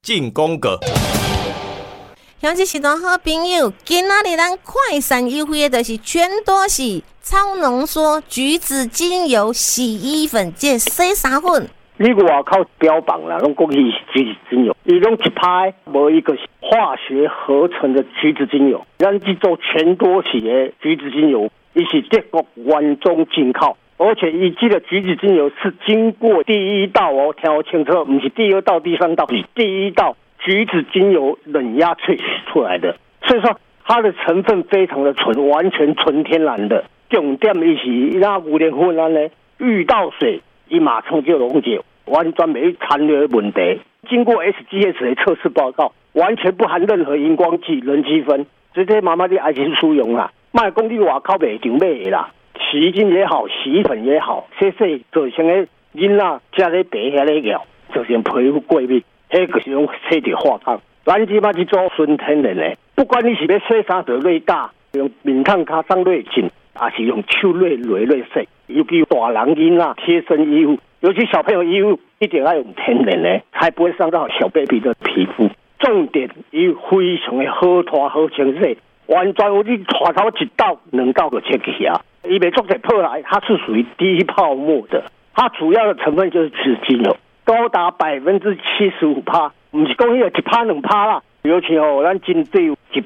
进攻阁。 乡亲时段好朋友，今仔日咱快闪优惠的就是全都是超浓缩橘子精油洗衣粉，这洗衫粉。 你外口标榜啦，拢讲伊是橘子精油，伊拢一派无一个化学合成的橘子精油。咱这做全多喜的橘子精油，伊是德国原装进口，而且伊这个橘子精油是经过第一道哦，听清楚，不是第二道、第三道，是第一道橘子精油冷压萃取出来的，所以说它的成分非常的纯，完全纯天然的。重点伊是那五莲粉呢，遇到水伊马上就溶解，完全没残留问题。经过 SGS 的测试报告，完全不含任何荧光剂、人机酚，直接妈妈的爱情使用啦。卖讲你外口卖场买的啦，洗衣精也好，洗衣粉也好，洗做成个囡仔吃咧白遐咧药，做成皮肤过敏，迄就是用洗着化工。咱即摆去做纯天然的，不管你是要洗衫做瑞甲，用面烫卡上瑞净，还是用手瑞洗，尤其大人囡仔贴身衣服，尤其小朋友衣服，一定要用天然的，才不会伤到小 baby 的皮肤。重点，伊非常的好拖好清洗，完全有你拖头一道、两道就清起啊！伊袂做者破来，它是属于低泡沫的，它主要的成分就是橘子精油，高达75%，不是讲迄个1%、2%啦。尤其咱针对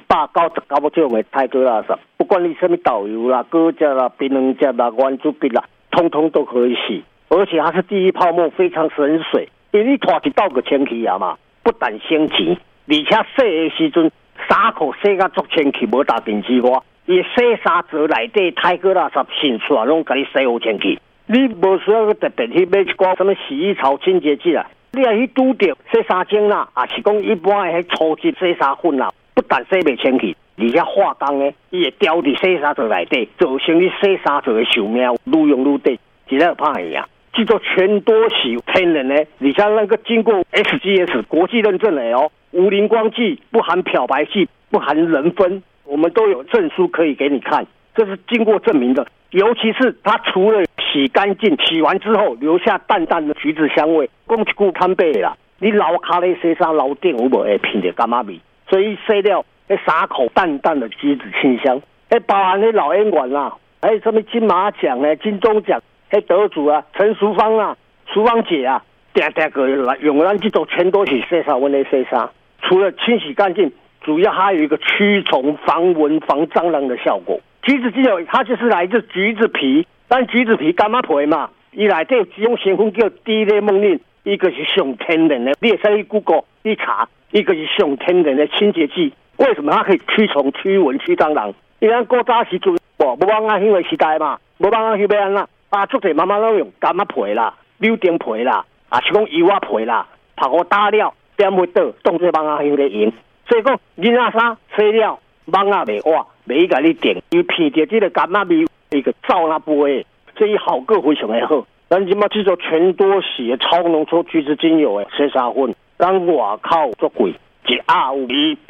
199种的泰戈垃圾，不管你什么导游啦、果汁啦、槟榔汁啦、圆珠笔啦，通通都可以洗，而且它是第一泡沫，非常省水。因为你拖一道就清气啊嘛，不但省钱，而且洗的时阵衫裤洗甲足清气，无打电之外，伊洗衫槽内底泰戈垃圾渗出来，拢甲你洗好清气。你无需要特别去买一罐什么洗衣草清洁剂啦。你也去拄到洗衫精啦，也是讲一般的初级洗衫粉啦，不但洗袂清气，而且化工的，伊会掉伫洗衫槽内底，造成你洗衫槽的寿命愈用愈短，真正怕去啊！这做全多洗天然的，而且那个经过 SGS 国际认证的哦，无磷光剂，不含漂白剂，不含人酚，我们都有证书可以给你看，这是经过证明的。尤其是它除了洗干净，洗完之后留下淡淡的橘子香味，讲一句坦白啦，你老卡咧洗衫老顶有无会闻到柑仔味？所以洗了那3口淡淡的橘子清香，那包含那老演员啦，还有什么金马奖呢、金钟奖那得主啊，陈淑芳啊、淑芳姐啊，定个用咱这种全都是洗衫粉的洗衫，除了清洗干净，主要还有一个驱虫、防蚊、防蟑螂的效果。橘子精油它就是来自橘子皮，但橘子皮柑仔皮嘛，伊内底有几种成分叫地雷梦令，一个是上天然的，你也可以 Google 你查，一个是上天然的清洁剂。为什么它可以驱虫、驱蚊、驱蟑螂？因为古早时阵无网仔香的时代嘛，无网仔香要安怎？足侪妈妈拢用柑仔皮啦、柳丁皮啦，是讲柚仔皮啦，拍好打了，点袂倒，当做网仔香咧用。所以讲囡仔衫洗了，网仔袂活。袂甲你定，伊闻到这个柑仔味，一个皂那杯，所以效果非常的好。咱即马制作全多洗的超浓缩橘子精油的洗衫粉，咱外口足贵，一盒有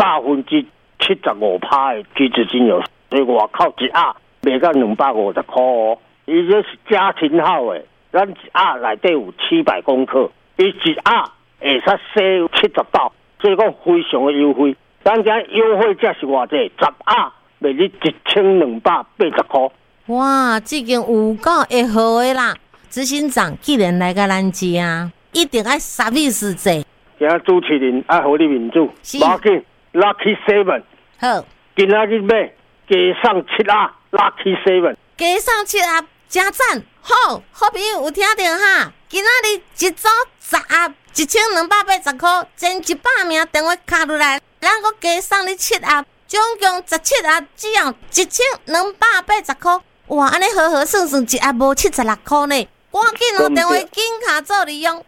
75%的橘子精油，所以外口一盒卖到250块哦。伊这是加挺好的，咱一盒内底有700公克，伊一盒会使洗70包，所以讲非常的优惠。咱这优惠价是偌济，10盒。卖你1280块。 哇，这间有够会好的啦！执行长既然来到咱家，一定要 service 者。 今仔主持人爱互你面子，无要紧 ，Lucky 7。 好， 今仔日买加上7盒 ，Lucky 7。 加上7盒，真赞！好朋友有听到哈？今仔日一组10盒，1280块，前100名电话卡落来，咱搁加上你7盒。总共17盒，只要1280块。哇，安尼好好算算，一盒无76块呢。赶紧哦，电话紧卡做利用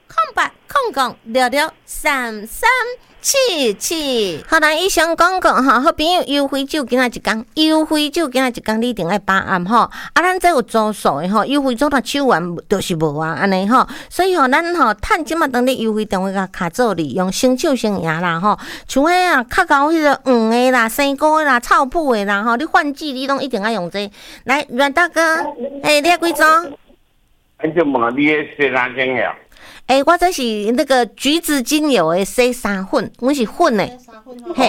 ，0800663377。好啦，以上广告哈，好朋友优惠酒今仔一工，优惠酒今仔一工你一定要把握吼。咱这有组数的吼，优惠组若手完就是无啊，安尼吼。所以咱趁即马当咧优惠电话甲卡做利用，先手先赢啦吼。像迄啊，较高迄个黄的啦、生菇的啦、臭布的啦吼，你换季你拢一定要用这。来，阮大哥，你几组？ 就问你的洗衫精油。 我这是那个橘子精油的洗衫粉，阮是粉的。嘿，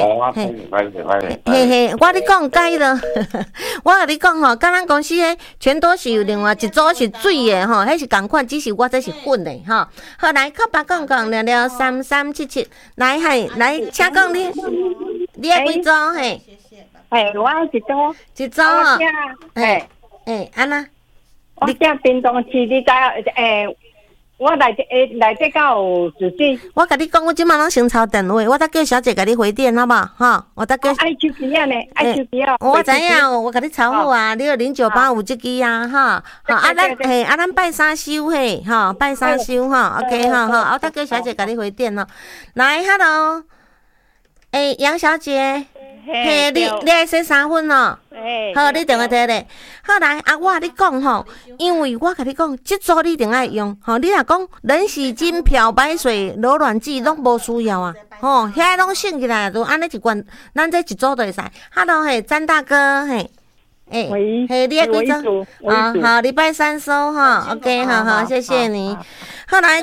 我你讲解了，我甲你讲吼，甲咱公司诶全都是有另外一组是水的吼，迄是共款，只是我这是粉的吼。好，来靠北讲6377，来来，请讲你诶几组嘿？ 我一组， 一组吼，安那？ 我这屏东市，你知我来这到有自己。 我甲你讲，我即马拢先抄电话，我再叫小姐甲你回电，好不好？哈，我再叫。 爱手机啊呢，爱手机啊。 我知影，我甲你抄好啊，你有0985这支啊，哈。好，咱拜三收嘿，哈，拜三收哈 ，OK 哈，我再叫小姐甲你回电哦。来 ，Hello， 杨小姐。嘿，你爱洗衫粉哦？好，你电话摕咧。好来，我甲你讲吼，因为我甲你讲，这组你一定爱用吼。你若讲冷洗精、漂白水、柔软剂拢无需要啊，吼，遐拢省起来，就安尼一罐，咱这一组就会使。Hello， 嘿，詹大哥，嘿。嘿，你爱几组？好，礼拜三收哈 ，OK， 好，谢谢你。好来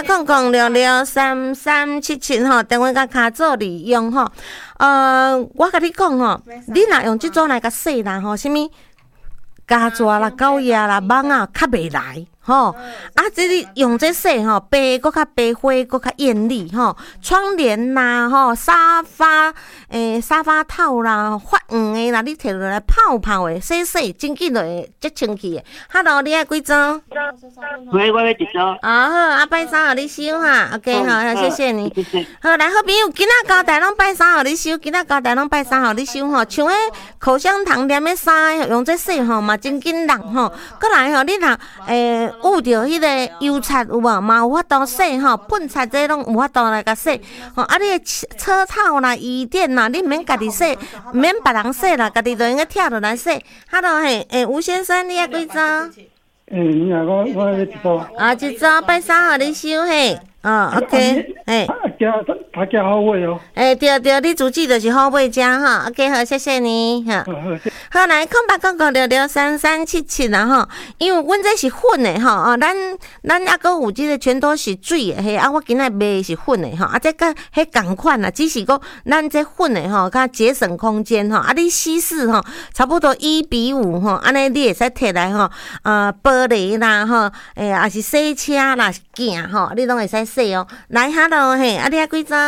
，0800663377吼，电话甲卡做利用吼。我甲你讲吼，你若用这种来甲洗啦吼，什么家蛇啦、狗野啦、蚊啊，较袂来。吼，这里用这洗吼，白搁较白花，搁较艳丽吼。窗帘啦，吼，沙发套啦，发黄的啦，你摕落来泡泡的，洗真紧就会接清气的。Hello， 你爱几组？ 我要一组。 好，拜三互你收哈 ，OK， 好，谢谢你。好，来，好朋友，今仔交代拢拜三互你收，今仔交代拢拜三互你收吼。像迄口香糖黏的衫，用这洗吼嘛，真紧人吼。过来吼，你若捂着迄个油漆有无？嘛有法度洗吼，粪漆这拢有法度来甲洗。吼，你的车套啦、椅垫啦，你免家己洗，免别人洗啦，家己就应该跳落来洗。Hello， 吴先生，你爱几组？ 你好，我一组。 一组拜三互你收嘿。OK， 他家好买哦。 对，你主记就是好买家哈。OK， 好，谢谢你哈。好，来，0800663377啦吼，因为阮这是粉的吼，咱还阁有这个全都是水的嘿，我今仔卖是粉的吼，这甲迄共款啦，只是讲咱这粉的吼，较节省空间吼，你稀释吼，差不多1:5吼，安尼你会使摕来吼，玻璃啦吼，也是洗车啦、镜吼，你拢会使洗哦。来 ，Hello 嘿，你爱几组？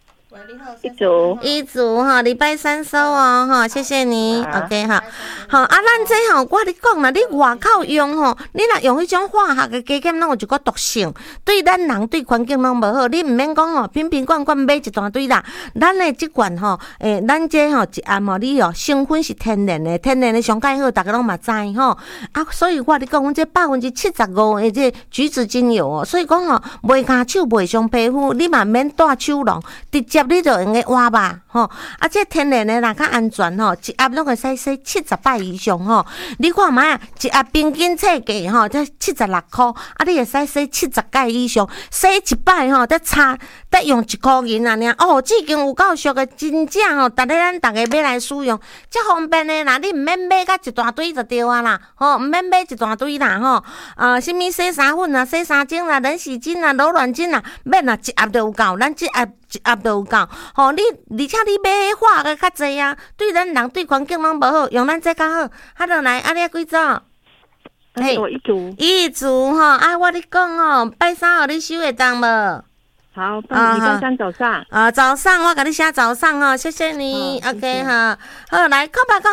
一组哈，礼拜三收哦哈，谢谢你 ，OK 哈，好咱这吼，我跟你讲啦，你外口用吼，你若用迄种化学的加减，拢有一个毒性，对咱人对环境拢无好。你毋免讲吼，瓶瓶罐罐买一大堆啦，咱的这罐吼，咱这吼一暗吼，你哦成分是天然的，天然的上介好，大家拢嘛知吼。所以我跟你讲，阮这75%的这橘子精油哦，所以讲吼，袂骹手袂伤皮肤，你嘛免带手笼，直接你就用个挖吧，吼，这天然的啦，较安全吼，一盒拢会使洗70摆以上吼。你看卖啊，一盒平均册价吼，才76块，你会使洗70摆以上，洗一摆吼，再用1块银啊尔。这间有够俗的，真正吼，咱大家买来使用，这方便的啦，你毋免买甲一大堆就对啊啦，吼，毋免买一大堆啦，吼，什么洗衫粉啊、洗衫精啦、冷洗精啦、柔软精啦，免啦，一盒就有够，咱一盒就有够，吼，而且你买化个较济啊，对咱人对环境拢无好，用咱这较好。就来，你几组？ 我一组吼，我你讲哦，拜三互你收会当无？ 好，礼拜三早上。 早上我给你写早上哦，谢谢你。OK 哈，好来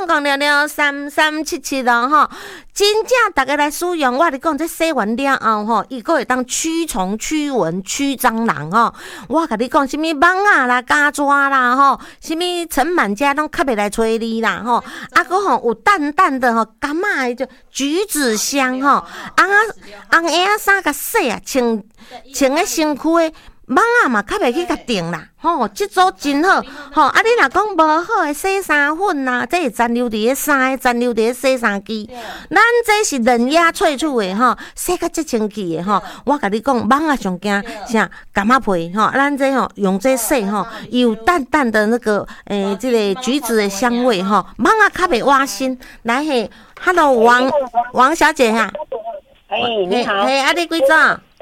，0800663377咯吼，真正大家来使用，我跟你讲，这洗完了后吼，伊个会当驱虫、驱蚊、驱蟑螂吼。我跟你讲，什么蚊啊啦、家蛇啦吼，什么尘螨家拢较袂来吹你啦吼。个吼有淡淡的吼，柑仔的橘子香吼，红鞋衫甲洗啊，穿个身躯的。蚊啊嘛，较袂去甲叮啦，吼，这组真好，吼，你若讲无好的洗衫粉啦，这会残留伫咧衫，残留伫咧洗衫机，咱这是冷压萃取的吼，洗甲足清气的吼。我甲你讲，蚊啊上惊啥柑仔皮吼，咱这吼用这洗吼，有淡淡的那个这个橘子的香味吼，蚊啊较袂挖心。来嘿 ，Hello 王小姐哈， 你好， 你几组？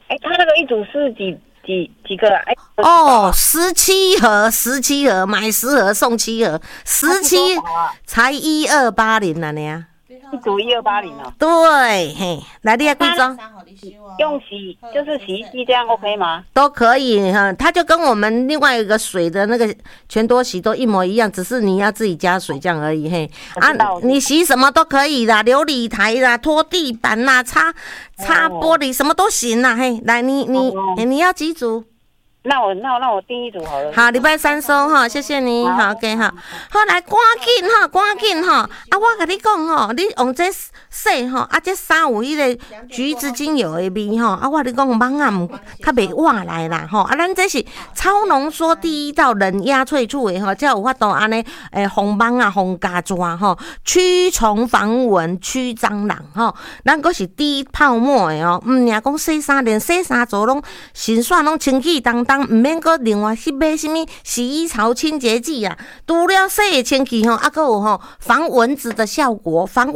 它那个一组是几个？ 哦，17盒，买10盒送7盒，17才1280了呢。 一组1280哦。 对，嘿，来你要几种？ 用就是洗衣机这样 OK 吗？ 都可以哈，它就跟我们另外一个水的那个全多洗都一模一样，只是你要自己加水这样而已嘿。啊，你洗什么都可以啦，流理台啦、拖地板啦、擦玻璃什么都行啦嘿。来，你要几组？ 那我订一组好了。 好，礼拜3收哈，谢谢你。好 ，OK 哈。好，来赶紧哈。啊，我跟你讲吼，你用这洗吼，啊，这衫有迄个橘子精油的味吼，啊，我跟你讲蚊啊较袂活来啦吼。啊，咱这是超浓缩第1道冷压萃取的吼，才有法度安尼防蚊啊、防家抓吼，驱虫防蚊、驱蟑螂吼。咱阁是低泡沫的哦，毋尔讲洗衫，连洗衫做拢洗刷拢清气当。毋免搁另外去买什么洗衣槽清洁剂啊，除了洗的清气吼，啊，搁有吼防蚊子的效果，防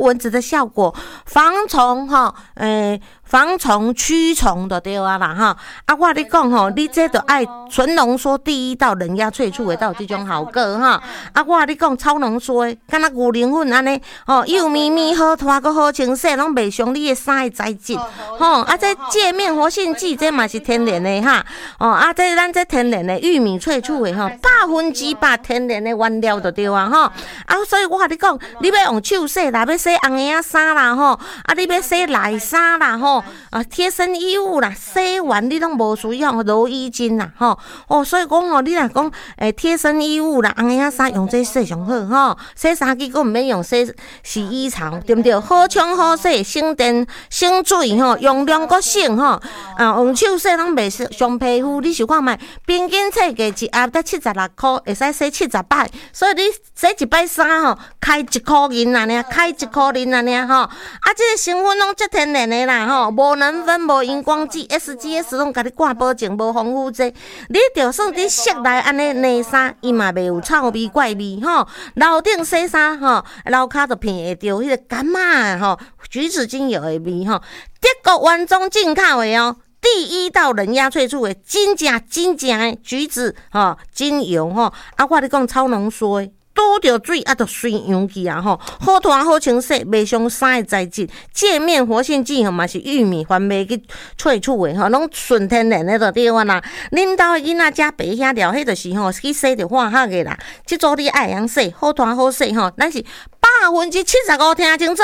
虫吼，防虫驱虫就对啊啦哈。啊，我你讲吼，你这就爱纯浓缩第1道冷压萃取的，才有这种效果哈。啊，我你讲超浓缩的，敢若牛奶粉安尼，哦，幼咪咪好拖搁好清洗，拢袂伤你的衫的材质。吼，啊，这界面活性剂这嘛是天然的哈。哦，啊，这咱这天然的玉米萃取的吼，100%天然的原料就对啊吼。啊，所以我跟你讲，你要用手洗啦，要洗红的衫啦吼，啊，你要洗内衫啦吼。啊，贴身衣物啦，洗完你拢无需要揉衣巾啦，吼哦，所以讲吼，你若讲贴身衣物啦，红的衫用这洗上好吼，洗衫机佫毋免用洗衣槽，对不对？好冲好洗，省电省水吼，用量佫省吼，啊，用手洗拢袂伤皮肤。你想看觅，平均册价一盒才76块，会使洗70摆，所以你洗一摆衫吼，开1块银啊呢，开1块银啊呢吼，啊，这个成分拢足天然的啦吼。无能分、无荧光剂 ，SGS 拢甲你挂保证，无防腐剂。你就算你室内安尼内衫，伊嘛袂有臭味、怪味吼。楼顶洗衫吼，楼骹就闻会着迄个柑仔吼、橘子精油的味吼。德国原装进口的哦，第1道冷压萃取的，真正的橘子吼精油吼。啊，我咧讲超浓缩的。拄着水啊，就水扬去啊吼，好拖好清洗，袂伤衫的材质。界面活性剂吼嘛是玉米番麦去萃取的吼，拢纯天然的就对啊啦。恁兜的囡仔食白遐料，迄就是吼去洗着化学的啦。即组你爱样洗，好拖好洗吼，咱是75%听清楚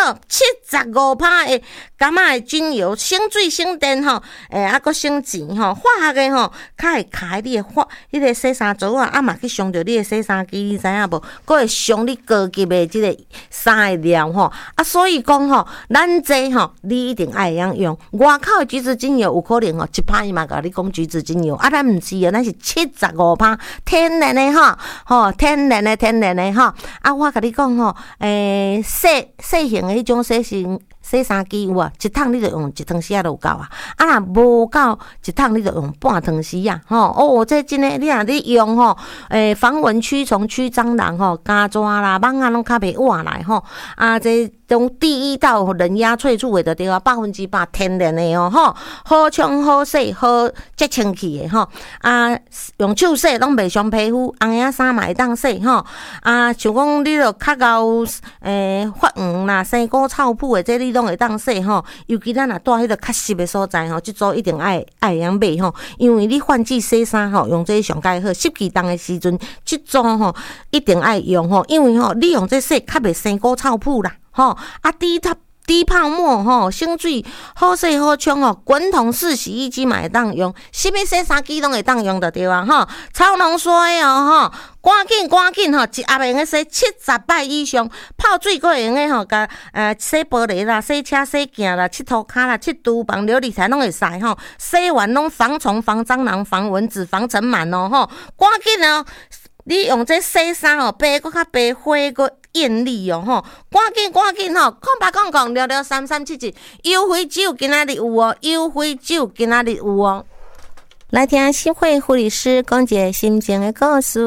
，75%的柑仔的精油，省水省电吼，啊搁省钱吼，化学的吼，较会开你的迄个洗衫槽啊，嘛去伤着你的洗衫机，你知影无？佫会伤你高级的即个衫的料吼，啊，所以讲吼，咱这吼，你一定爱样用。外口的橘子精油有可能吼，1%伊嘛甲你讲橘子精油，啊，咱毋是啊，咱是75%天然的吼，天然的吼，啊，我甲你讲吼，细型的迄种洗衫机有啊，一桶你就用1汤匙就有够啊，啊，若无够一桶你就用半汤匙啊，吼，哦，这真诶，你若你用吼，防蚊驱虫驱蟑螂吼，家抓啦、蚊啊拢较袂活来吼，啊，这种第1道冷压萃取的就对啊，100%天然的哦吼，好冲好洗好接清气的吼，啊，用手洗拢袂伤皮肤，红影衫嘛会当洗吼，啊，像讲你著较厚发黄啦、生菇臭扑的，这你拢会当洗吼，尤其咱若住迄个较湿的所在吼，即组一定爱样买吼，因为你换季洗衫吼，用这上介好，湿气重的时阵，即组吼一定爱用吼，因为吼你用这洗较袂生菇臭扑啦。吼啊，低泡沫吼，省水好洗好冲吼，滚筒式洗衣机嘛会当用，什么洗衫机拢会当用就对啊吼，超浓缩的哦吼，赶紧吼，一盒用个洗70摆以上，泡水佫会用个吼，甲洗玻璃啦、洗车、洗镜啦、佚涂骹啦、佚厨房、琉璃台拢会使吼，洗完拢防虫、防蟑螂、防蚊子、防尘螨哦吼，赶紧哦，你用这洗衫哦，白佫较白花佫艳丽哦吼，赶紧吼，空白讲663377，优惠酒今仔日有哦，优惠酒今仔日有哦。来听新会护理师讲一个心情的故事。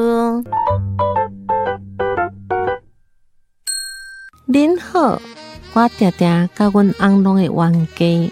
您好，我常常甲阮翁拢会冤家，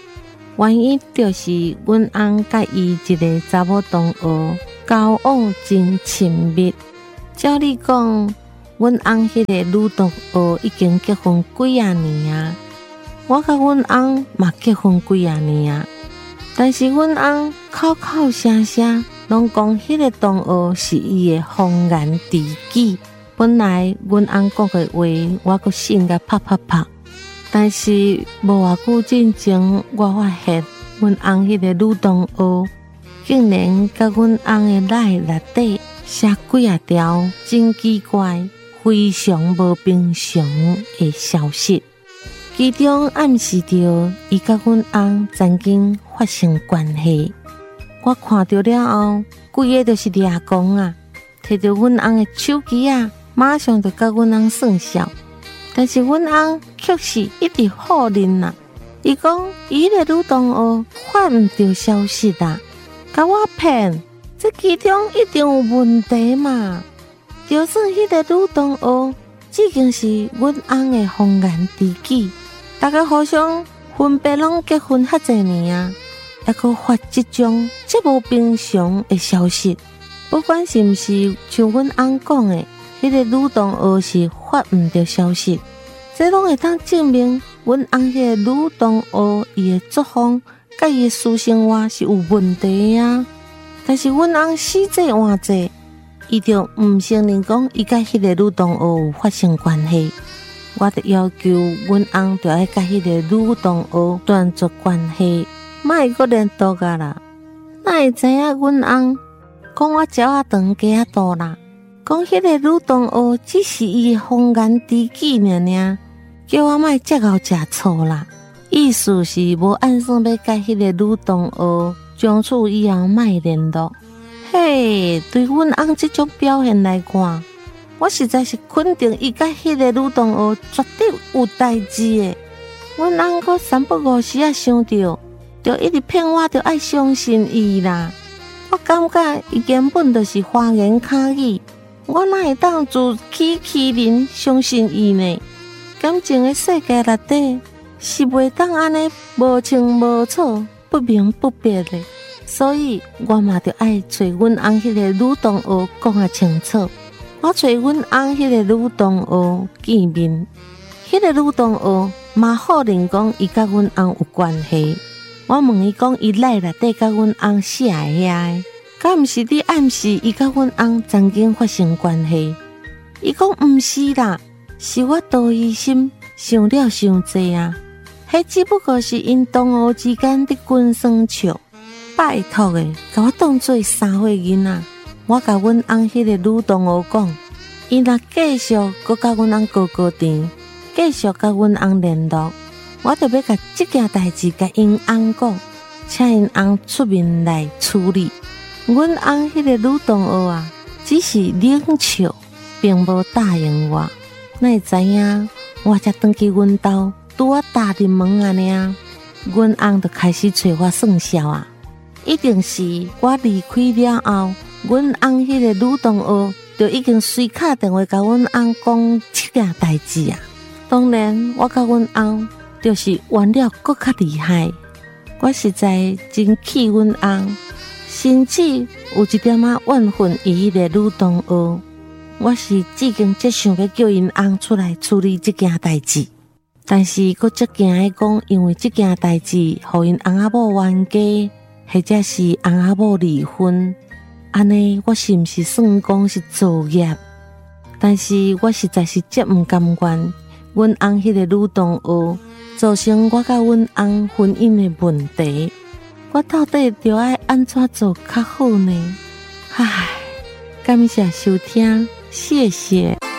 原因就是阮翁甲伊一个查某同学交往真亲密。照理讲，阮翁迄个女同学已经结婚几啊年啊，我甲阮翁嘛结婚几啊年啊，但是阮翁口口声声拢讲迄个同学是伊的红颜知己。本来阮翁讲的话，我阁信甲啪啪啪。但是无偌久之前，我发现阮翁迄个女同学竟然甲阮翁的赖内底写几啊条真奇怪、非常无平常的消息，其中暗示着伊甲阮翁曾经发生关系。我看到了后，规个就是抓狂啊！摕着阮翁的手机啊，马上就甲阮翁算账。但是阮翁却是一直否认啊！伊讲伊个女同学发毋到消息啊，甲我骗，这其中一定有问题嘛！就算迄个女同学已经是阮翁的红颜知己，大家互相分别拢结婚遐侪年啊，还阁发这种这无平常的消息，不管是毋是像阮翁讲的，迄个女同学是发毋到消息，这拢会当证明阮翁迄个女同学伊的作风甲伊的私生活是有问题啊。但是阮翁死这换这，伊就毋承认讲伊甲迄个女同学有发生关系。我就要求阮翁就要甲迄个女同学断绝关系，莫阁联络啊啦。哪会知影阮翁讲我鸟仔肠鸡仔肚啦？讲迄个女同学只是伊的红颜知己尔，叫我莫接后食醋啦。意思是无按算要甲迄个女同学从此以后莫联络。嘿，对阮翁这种表现来看，我实在是肯定伊甲迄个女同学绝对有代志的。阮翁阁三不五时啊想到，就一直骗我，就爱相信伊啦。我感觉伊根本就是花言巧语，我哪会当自欺人相信伊呢？感情的世界内底是袂当安尼无清无楚、不明不白的，所以我嘛就爱找阮翁迄个女同学讲啊清楚。我找阮翁迄个女同学见面，迄个女同学嘛否认讲伊甲阮翁有关系。我问伊讲，伊赖内底甲阮翁写遐，敢毋是你暗示伊甲阮翁曾经发生关系？伊讲毋是啦，是我多疑心想了伤济啊。迄只不过是因同学之间的滚算笑，拜托的，甲我当做3岁囡仔。我甲阮翁迄个女同学讲，伊若继续阁甲阮翁高高甜，继续甲阮翁联络，我就要甲这件代志甲因翁讲，请因翁出面来处理。阮翁迄个女同学啊，只是冷笑，并无答应我。哪会知影我才转去阮兜，拄我踏入门啊尔，阮翁就开始找我算账啊！一定是我离开了后，阮翁迄个女同学就已经随敲电话甲阮翁讲这件代志啊！当然，我甲阮翁就是玩了更较厉害。我实在真气阮翁，甚至有一点仔怨恨伊迄个女同学。我是已经即想要叫因翁出来处理这件代志，但是佫即惊的讲，因为这件代志，互因翁仔某冤家，或者是翁仔某离婚，安尼我是毋是算讲是造业？但是我实在是极毋甘愿，阮翁迄个女同学造成我甲阮翁婚姻的问题，我到底着爱安怎做较好呢？唉，感谢收听，谢谢。